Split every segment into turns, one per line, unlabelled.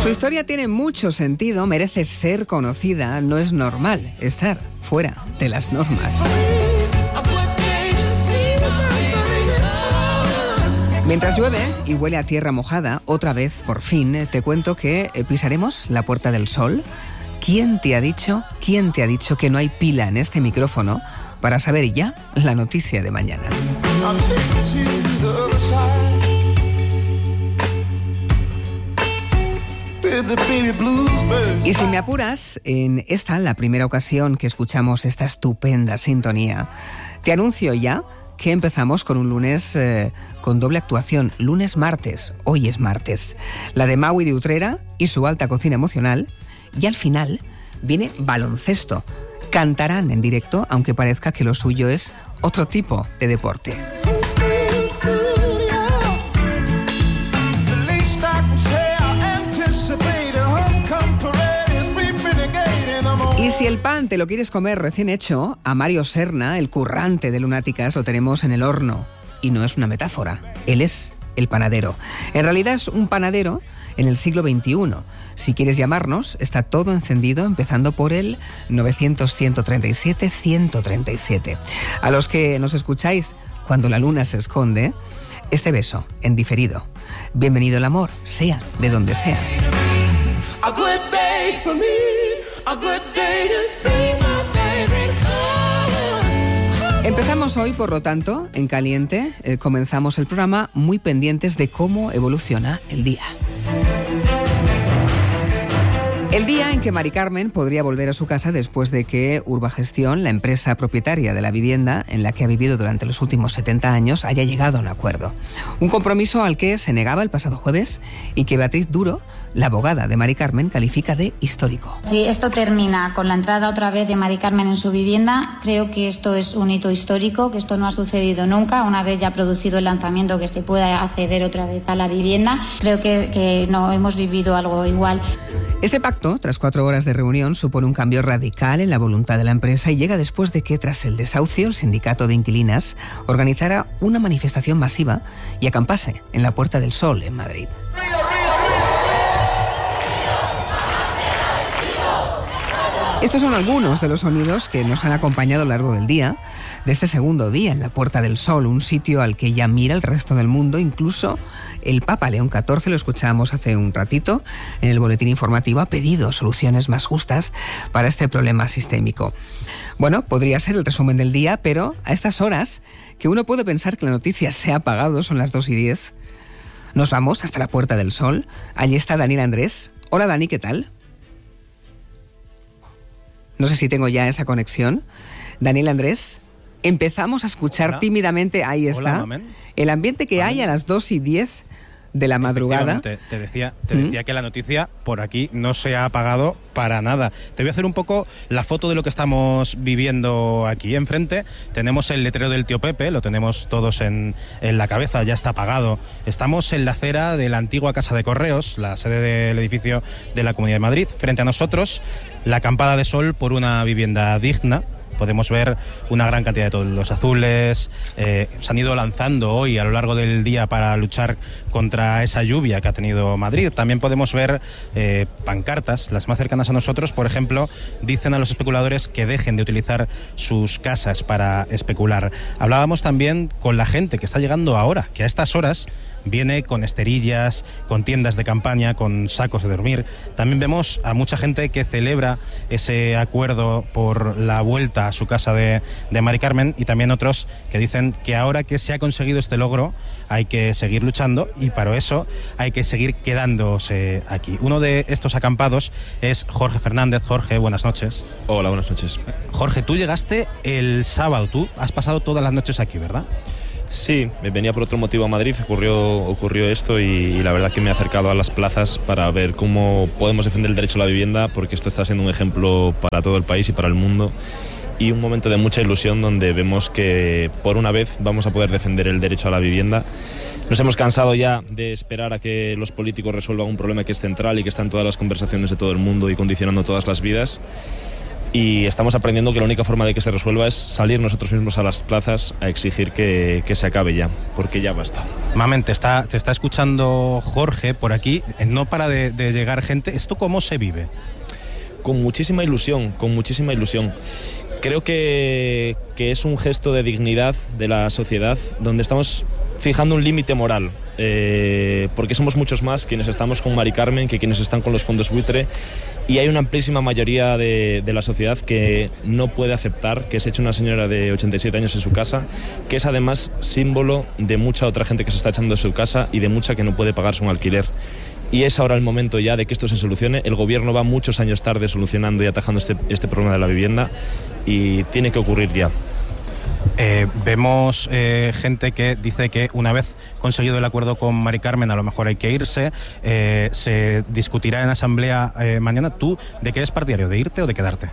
Su historia tiene mucho sentido, merece ser conocida, no es normal estar fuera de las normas. Mientras llueve y huele a tierra mojada, otra vez, por fin, te cuento que pisaremos la Puerta del Sol. ¿Quién te ha dicho que no hay pila en este micrófono para saber ya la noticia de mañana? Y si me apuras, en esta, la primera ocasión que escuchamos esta estupenda sintonía, te anuncio ya que empezamos con un lunes con doble actuación, lunes-martes, hoy es martes, la de Maui de Utrera y su alta cocina emocional, y al final viene baloncesto. Cantarán en directo, aunque parezca que lo suyo es otro tipo de deporte. Y si el pan te lo quieres comer recién hecho, a Mario Serna, el currante de Lunáticas, lo tenemos en el horno. Y no es una metáfora, él es el panadero. En realidad es un panadero en el siglo XXI. Si quieres llamarnos, está todo encendido, empezando por el 900-137-137. A los que nos escucháis cuando la luna se esconde, este beso en diferido. Bienvenido el amor, sea de donde sea. A good day for me. A good day to see my favorite colors. Empezamos hoy, por lo tanto, en caliente. Comenzamos el programa muy pendientes de cómo evoluciona el día. El día en que Mari Carmen podría volver a su casa después de que Urbagestión, la empresa propietaria de la vivienda en la que ha vivido durante los últimos 70 años, haya llegado a un acuerdo. Un compromiso al que se negaba el pasado jueves y que Beatriz Duro, la abogada de Mari Carmen, califica de histórico.
Si esto termina con la entrada otra vez de Mari Carmen en su vivienda, creo que esto es un hito histórico, que esto no ha sucedido nunca. Una vez ya producido el lanzamiento, que se pueda acceder otra vez a la vivienda, creo que no hemos vivido algo igual.
Este pacto, tras 4 horas de reunión, supone un cambio radical en la voluntad de la empresa y llega después de que, tras el desahucio, el sindicato de inquilinas organizara una manifestación masiva y acampase en la Puerta del Sol, en Madrid. Estos son algunos de los sonidos que nos han acompañado a lo largo del día, de este segundo día en la Puerta del Sol, un sitio al que ya mira el resto del mundo, incluso el Papa León XIV, lo escuchábamos hace un ratito en el boletín informativo, ha pedido soluciones más justas para este problema sistémico. Bueno, podría ser el resumen del día, pero a estas horas, que uno puede pensar que la noticia se ha apagado, son las 2:10, nos vamos hasta la Puerta del Sol. Allí está Daniel Andrés. Hola Dani, ¿qué tal? No sé si tengo ya esa conexión. Daniel Andrés, empezamos a escuchar tímidamente, ahí está, el ambiente que hay a las 2:10 de la madrugada.
Te decía que la noticia por aquí no se ha apagado para nada. Te voy a hacer un poco la foto de lo que estamos viviendo aquí. Enfrente tenemos el letrero del Tío Pepe, lo tenemos todos en la cabeza, ya está apagado. Estamos en la acera de la antigua Casa de Correos, la sede del edificio de la Comunidad de Madrid. Frente a nosotros, la acampada de sol por una vivienda digna. Podemos ver una gran cantidad de toldos azules, se han ido lanzando hoy a lo largo del día para luchar contra esa lluvia que ha tenido Madrid. También podemos ver pancartas, las más cercanas a nosotros, por ejemplo, dicen a los especuladores que dejen de utilizar sus casas para especular. Hablábamos también con la gente que está llegando ahora, que a estas horas viene con esterillas, con tiendas de campaña, con sacos de dormir. También vemos a mucha gente que celebra ese acuerdo por la vuelta a su casa de Mari Carmen, y también otros que dicen que ahora que se ha conseguido este logro hay que seguir luchando y para eso hay que seguir quedándose aquí. Uno de estos acampados es Jorge Fernández. Jorge, buenas noches.
Hola, buenas noches.
Jorge, tú llegaste el sábado, tú has pasado todas las noches aquí, ¿verdad?
Sí, me venía por otro motivo a Madrid, ocurrió esto y la verdad que me he acercado a las plazas para ver cómo podemos defender el derecho a la vivienda, porque esto está siendo un ejemplo para todo el país y para el mundo, y un momento de mucha ilusión donde vemos que por una vez vamos a poder defender el derecho a la vivienda. Nos hemos cansado ya de esperar a que los políticos resuelvan un problema que es central y que está en todas las conversaciones de todo el mundo y condicionando todas las vidas. y estamos aprendiendo que la única forma de que se resuelva es salir nosotros mismos a las plazas a exigir que se acabe ya, porque ya basta.
Mamen, te está escuchando Jorge por aquí, no para de llegar gente. ¿Esto cómo se vive?
Con muchísima ilusión, Creo que es un gesto de dignidad de la sociedad donde estamos fijando un límite moral, porque somos muchos más quienes estamos con Mari Carmen que quienes están con los fondos buitre, y hay una amplísima mayoría de la sociedad que no puede aceptar que se eche una señora de 87 años en su casa, que es además símbolo de mucha otra gente que se está echando de su casa y de mucha que no puede pagarse un alquiler. Y es ahora el momento ya de que esto se solucione. El gobierno va muchos años tarde solucionando y atajando este problema de la vivienda, y tiene que ocurrir ya.
Vemos gente que dice que una vez conseguido el acuerdo con Mari Carmen a lo mejor hay que irse. Se discutirá en asamblea mañana. ¿Tú de qué eres partidario? ¿De irte o de quedarte?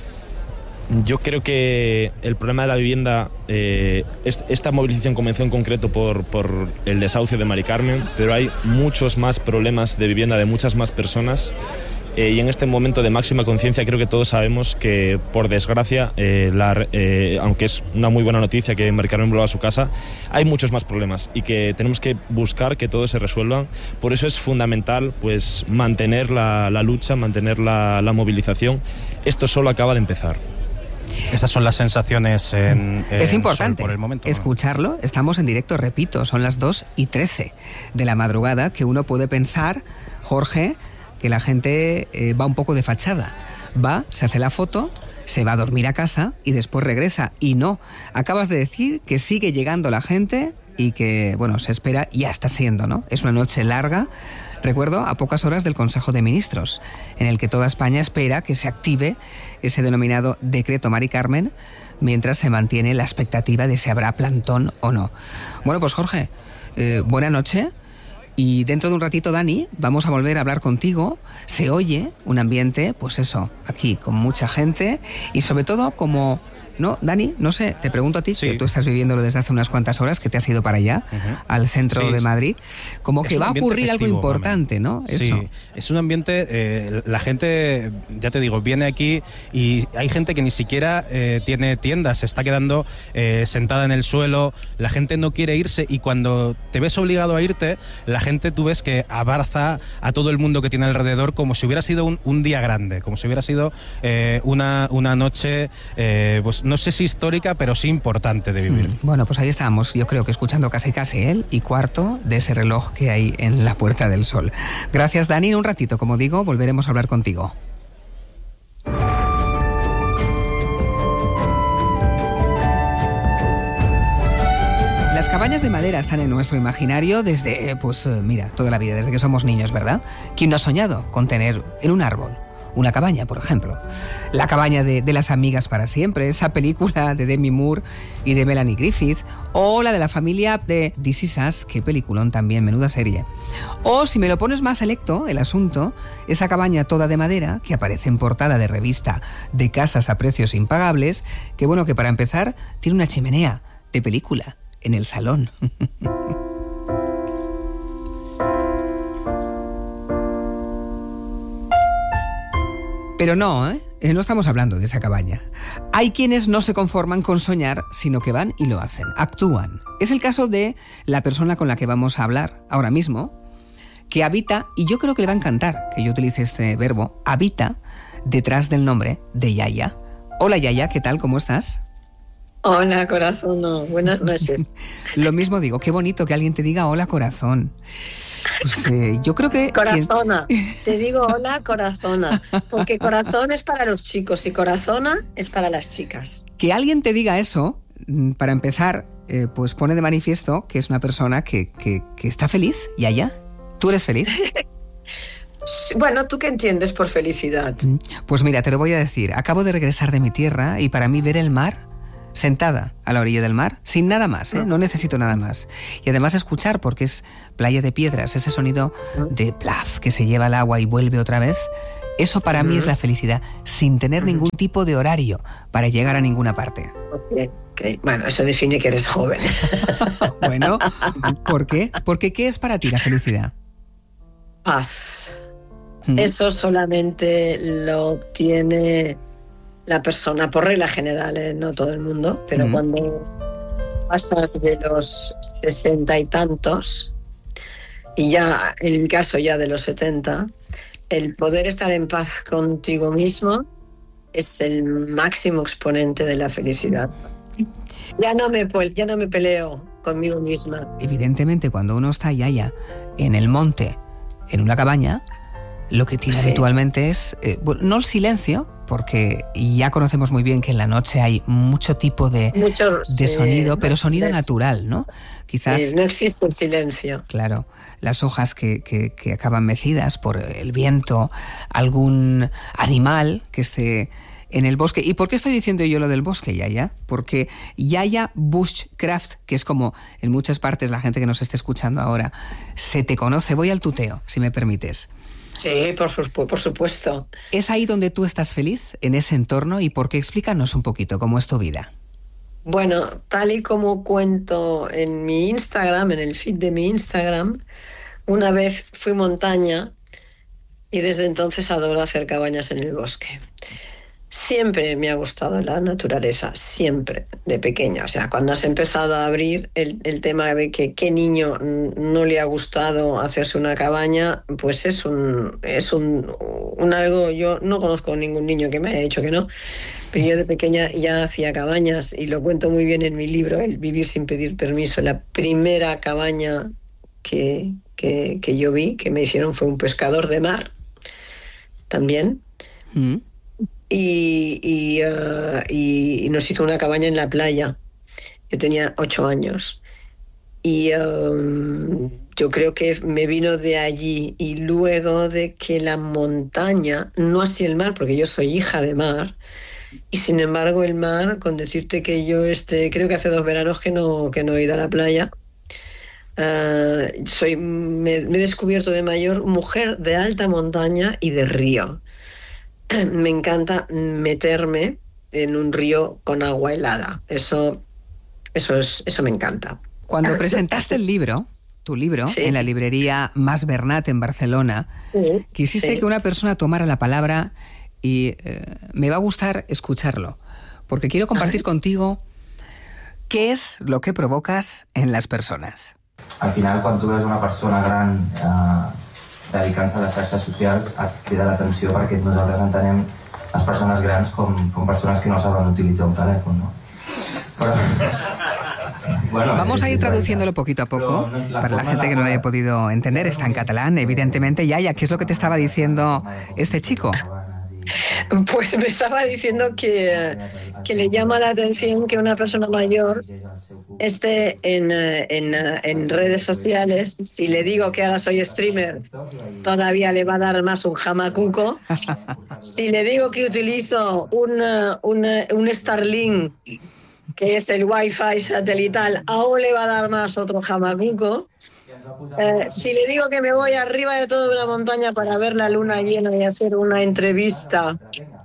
Yo creo que el problema de la vivienda, esta movilización comenzó en concreto por el desahucio de Mari Carmen, pero hay muchos más problemas de vivienda de muchas más personas. Y en este momento de máxima conciencia creo que todos sabemos que, por desgracia, aunque es una muy buena noticia que Mari Carmen vuelva a su casa, hay muchos más problemas y que tenemos que buscar que todos se resuelvan. Por eso es fundamental pues mantener la lucha, mantener la movilización. Esto solo acaba de empezar.
Esas son las sensaciones
es importante
Sol por el momento, ¿no?
Escucharlo. Estamos en directo, repito, son las 2:13 de la madrugada, que uno puede pensar, Jorge, que la gente va un poco de fachada. Va, se hace la foto, se va a dormir a casa y después regresa. Y no, acabas de decir que sigue llegando la gente y que, bueno, se espera, ya está siendo, ¿no? Es una noche larga. Recuerdo, a pocas horas del Consejo de Ministros, en el que toda España espera que se active ese denominado decreto Mari Carmen, mientras se mantiene la expectativa de si habrá plantón o no. Bueno, pues Jorge, buena noche. Y dentro de un ratito, Dani, vamos a volver a hablar contigo. Se oye un ambiente, pues eso, aquí, con mucha gente y sobre todo como... No, Dani, no sé, te pregunto a ti, que tú estás viviéndolo desde hace unas cuantas horas, que te has ido para allá, al centro de Madrid, como que va a ocurrir algo importante, ¿no? Eso.
Sí, es un ambiente, la gente, ya te digo, viene aquí y hay gente que ni siquiera tiene tiendas, se está quedando sentada en el suelo, la gente no quiere irse, y cuando te ves obligado a irte, la gente, tú ves que abraza a todo el mundo que tiene alrededor como si hubiera sido un día grande, como si hubiera sido una noche, pues no sé si histórica, pero sí importante de vivir.
Bueno, pues ahí estábamos, yo creo que escuchando casi el y cuarto de ese reloj que hay en la Puerta del Sol. Gracias, Dani. En un ratito, como digo, volveremos a hablar contigo. Las cabañas de madera están en nuestro imaginario desde, mira, toda la vida, desde que somos niños, ¿verdad? ¿Quién no ha soñado con tener en un árbol una cabaña, por ejemplo? La cabaña de las amigas para siempre, esa película de Demi Moore y de Melanie Griffith, o la de la familia de This Is Us, qué peliculón también, menuda serie. O, si me lo pones más selecto, el asunto, esa cabaña toda de madera que aparece en portada de revista de casas a precios impagables, que bueno, que para empezar tiene una chimenea de película en el salón. Pero no, no estamos hablando de esa cabaña. Hay quienes no se conforman con soñar, sino que van y lo hacen, actúan. Es el caso de la persona con la que vamos a hablar ahora mismo, que habita, y yo creo que le va a encantar que yo utilice este verbo, habita detrás del nombre de Yaya. Hola Yaya, ¿qué tal? ¿Cómo estás?
Hola corazón, buenas noches.
Lo mismo digo, qué bonito que alguien te diga hola corazón. Pues, yo creo que...
Corazona, te digo hola corazona, porque corazón es para los chicos y corazona es para las chicas.
Que alguien te diga eso, para empezar, pues pone de manifiesto que es una persona que está feliz. Yaya, ¿tú eres feliz?
Bueno, ¿tú qué entiendes por felicidad?
Pues mira, te lo voy a decir. Acabo de regresar de mi tierra y para mí ver el mar, sentada a la orilla del mar, sin nada más, no necesito nada más. Y además escuchar, porque es playa de piedras, ese sonido de plaf que se lleva al agua y vuelve otra vez, eso para mí es la felicidad, sin tener ningún tipo de horario para llegar a ninguna parte.
Okay. Bueno, eso define que eres joven.
Bueno, ¿por qué? Porque ¿qué es para ti la felicidad?
Paz. Eso solamente lo obtiene la persona, por regla general, no todo el mundo, pero cuando pasas de los 60 y tantos, y ya en el caso ya de los 70, el poder estar en paz contigo mismo es el máximo exponente de la felicidad. Ya no me peleo conmigo misma.
Evidentemente, cuando uno está Yaya en el monte, en una cabaña, lo que tiene habitualmente es, no el silencio, porque ya conocemos muy bien que en la noche hay mucho tipo de sonido, pero sonido natural, ¿no? Quizás
no existe el silencio.
Claro, las hojas que acaban mecidas por el viento, algún animal que esté en el bosque. ¿Y por qué estoy diciendo yo lo del bosque, Yaya? Porque Yaya Bushcraft, que es como en muchas partes la gente que nos esté escuchando ahora, se te conoce. Voy al tuteo, si me permites.
Sí, por supuesto.
¿Es ahí donde tú estás feliz, en ese entorno? ¿Y por qué? Explícanos un poquito cómo es tu vida.
Bueno, tal y como cuento en mi Instagram, en el feed de mi Instagram, una vez fui montaña y desde entonces adoro hacer cabañas en el bosque. Siempre me ha gustado la naturaleza, siempre, de pequeña. O sea, cuando has empezado a abrir el tema de que qué niño no le ha gustado hacerse una cabaña, pues es un algo. Yo no conozco ningún niño que me haya dicho que no, pero yo de pequeña ya hacía cabañas y lo cuento muy bien en mi libro, El vivir sin pedir permiso. La primera cabaña que yo vi, que me hicieron, fue un pescador de mar, también. Y nos hizo una cabaña en la playa. Yo tenía 8 años y yo creo que me vino de allí, y luego de que la montaña, no así el mar, porque yo soy hija de mar, y sin embargo el mar, con decirte que yo creo que hace 2 veranos que no he ido a la playa. Me he descubierto de mayor mujer de alta montaña y de río. Me encanta meterme en un río con agua helada. Eso me encanta.
Cuando presentaste tu libro, en la librería Mas Bernat en Barcelona, quisiste que una persona tomara la palabra y me va a gustar escucharlo, porque quiero compartir contigo qué es lo que provocas en las personas.
Al final, quan tu veus una persona gran dedicant-se a les xarxes socials, et crida l'atenció perquè nosaltres entenem les persones grans com persones que no saben utilitzar un telèfon, ¿no? Però, bueno,
vamos a ir traduciéndolo poquito a poco para la gente que no lo haya podido entender. Está en catalán, evidentemente. Yaya, ¿qué es lo que te estaba diciendo este chico?
Pues me estaba diciendo que le llama la atención que una persona mayor esté en redes sociales. Si le digo que ahora soy streamer, todavía le va a dar más un jamacuco. Si le digo que utilizo un Starlink, que es el Wi-Fi satelital, aún le va a dar más otro jamacuco. Si le digo que me voy arriba de toda una montaña para ver la luna llena y hacer una entrevista,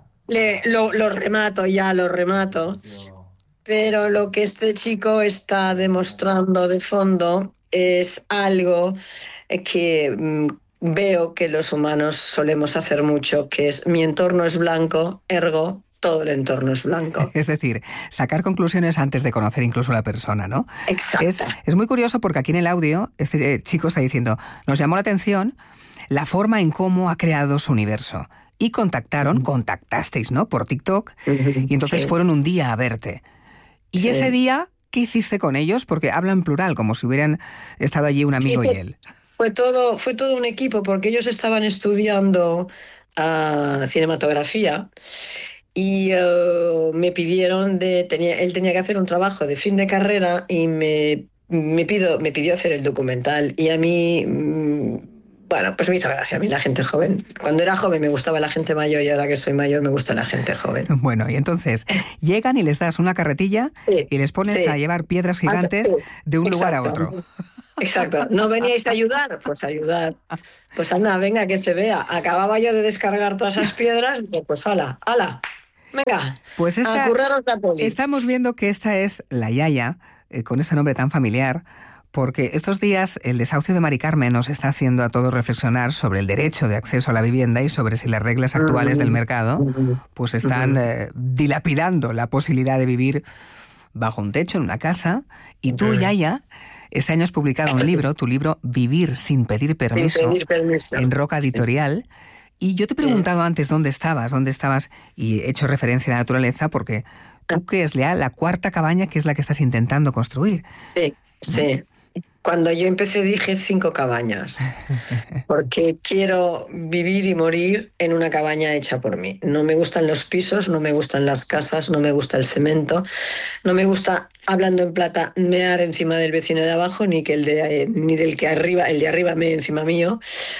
lo remato. Pero lo que este chico está demostrando de fondo es algo que veo que los humanos solemos hacer mucho, que es: mi entorno es blanco, ergo todo el entorno es blanco.
Es decir, sacar conclusiones antes de conocer incluso a la persona, ¿no?
Exacto.
Es muy curioso porque aquí en el audio este chico está diciendo: nos llamó la atención la forma en cómo ha creado su universo. Y contactasteis, ¿no? Por TikTok. Y entonces fueron un día a verte. Y ese día, ¿qué hiciste con ellos? Porque hablan plural, como si hubieran estado allí un amigo y él.
Fue todo un equipo, porque ellos estaban estudiando cinematografía. Y me pidieron él tenía que hacer un trabajo de fin de carrera y me pidió hacer el documental. Y a mí, pues me hizo gracia a mí la gente joven. Cuando era joven me gustaba la gente mayor, y ahora que soy mayor me gusta la gente joven.
Bueno, y entonces llegan y les das una carretilla y les pones a llevar piedras gigantes de un lugar a otro.
Exacto. ¿No veníais a ayudar? Pues ayudar. Pues anda, venga, que se vea. Acababa yo de descargar todas esas piedras y pues hala. Venga,
pues
a curraros la poli.
Estamos viendo que esta es la Yaya, con este nombre tan familiar, Porque estos días el desahucio de Mari Carmen nos está haciendo a todos reflexionar sobre el derecho de acceso a la vivienda y sobre si las reglas actuales del mercado pues están dilapidando la posibilidad de vivir bajo un techo, en una casa. Y tú, Yaya, este año has publicado un libro, tu libro Vivir sin pedir permiso, en Roca Editorial. Y yo te he preguntado antes dónde estabas, y he hecho referencia a la naturaleza porque tú, ¿qué es la cuarta cabaña que es la que estás intentando construir?
Sí. Cuando yo empecé dije 5 cabañas, porque quiero vivir y morir en una cabaña hecha por mí. No me gustan los pisos, no me gustan las casas, no me gusta el cemento, no me gusta, hablando en plata, mear encima del vecino de abajo, ni del que arriba, el de arriba mee encima mío.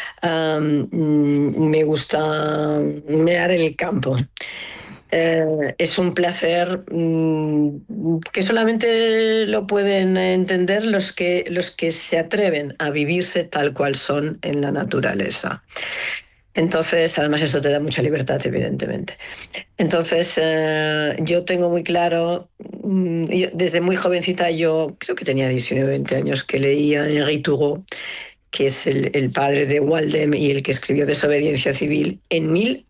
Me gusta mear en el campo. Es un placer que solamente lo pueden entender los que se atreven a vivirse tal cual son en la naturaleza. Entonces, además esto te da mucha libertad, evidentemente. Entonces, yo tengo muy claro, desde muy jovencita, yo creo que tenía 19 o 20 años, que leía Henri Thoreau, que es el padre de Waldem y el que escribió Desobediencia Civil en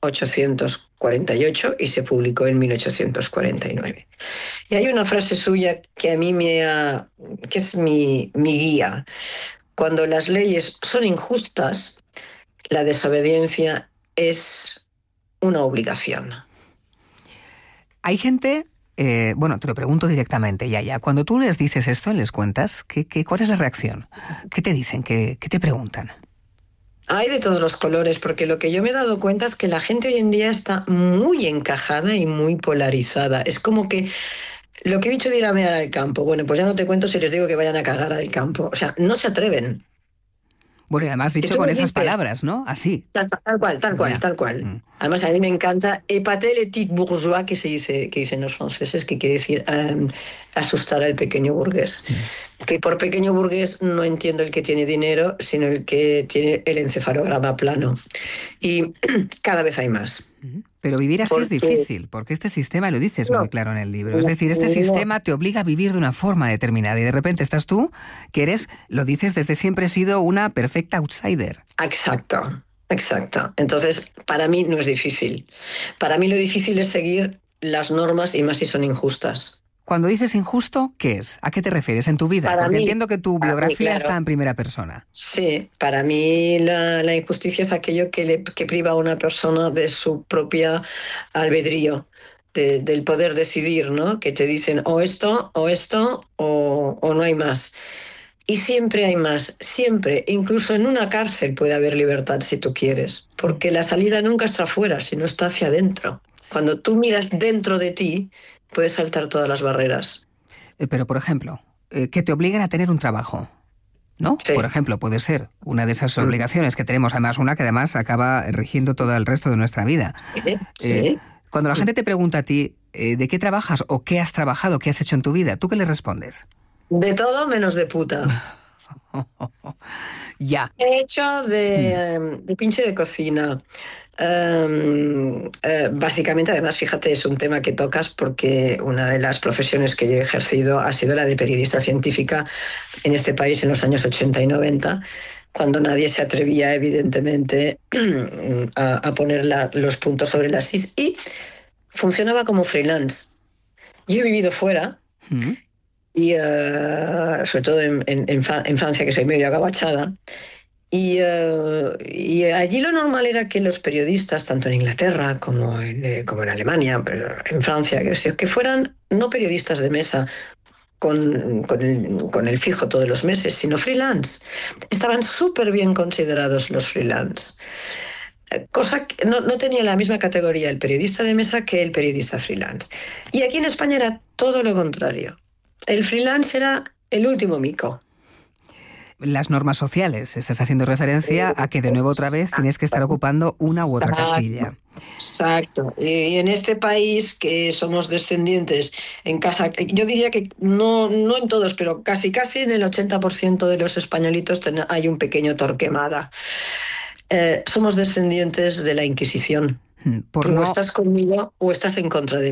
1848 y se publicó en 1849. Y hay una frase suya que a mí que es mi guía. Cuando las leyes son injustas, la desobediencia es una obligación.
Hay gente... bueno, te lo pregunto directamente, Yaya. Cuando tú les dices esto, les cuentas, ¿cuál es la reacción? ¿Qué te dicen? ¿Qué te preguntan?
Hay de todos los colores, porque lo que yo me he dado cuenta es que la gente hoy en día está muy encajada y muy polarizada. Es como que lo que he dicho de ir a mear al campo, bueno, pues ya no te cuento si les digo que vayan a cagar al campo. O sea, no se atreven.
Bueno, y además dicho con esas palabras, ¿no? Así.
Tal cual. Además, a mí me encanta épater le petit bourgeois, que dicen los franceses, que quiere decir asustar al pequeño burgués. Que por pequeño burgués no entiendo el que tiene dinero, sino el que tiene el encefalograma plano. Y cada vez hay más.
Pero vivir así es difícil, porque este sistema, lo dices muy claro en el libro, es decir, este sistema te obliga a vivir de una forma determinada y de repente estás tú, que eres, lo dices, desde siempre has sido una perfecta outsider.
Exacto. Entonces, para mí no es difícil. Para mí lo difícil es seguir las normas y más si son injustas.
Cuando dices injusto, ¿qué es? ¿A qué te refieres en tu vida? Porque entiendo que tu biografía está en primera persona.
Sí, para mí la injusticia es aquello que priva a una persona de su propia albedrío, del poder decidir, ¿no? Que te dicen o esto o no hay más. Y siempre hay más, siempre. Incluso en una cárcel puede haber libertad si tú quieres, porque la salida nunca está afuera, sino está hacia adentro. Cuando tú miras dentro de ti, puedes saltar todas las barreras.
Pero, por ejemplo, que te obliguen a tener un trabajo, ¿no? Sí. Por ejemplo, puede ser una de esas obligaciones que tenemos, además una que además acaba rigiendo todo el resto de nuestra vida.
Sí.
Cuando la gente te pregunta a ti de qué trabajas o qué has trabajado, qué has hecho en tu vida, ¿tú qué le respondes?
De todo menos de puta.
Ya.
He hecho de pinche de cocina. Básicamente, además, fíjate, es un tema que tocas porque una de las profesiones que yo he ejercido ha sido la de periodista científica en este país en los años 80 y 90, cuando nadie se atrevía, evidentemente, a poner los puntos sobre las is, y funcionaba como freelance. Yo he vivido fuera y sobre todo en Francia, que soy medio agabachada. Y allí lo normal era que los periodistas, tanto en Inglaterra como en Alemania, pero en Francia, que fueran no periodistas de mesa con el fijo todos los meses, sino freelance. Estaban súper bien considerados los freelance. Cosa que no tenía la misma categoría el periodista de mesa que el periodista freelance. Y aquí en España era todo lo contrario. El freelance era el último mico.
Las normas sociales, estás haciendo referencia a que de nuevo otra vez tienes que estar ocupando una u otra casilla.
Exacto. Y en este país que somos descendientes en casa, yo diría que no en todos, pero casi en el 80% de los españolitos hay un pequeño Torquemada. Somos descendientes de la Inquisición. O estás conmigo o estás en contra de mí.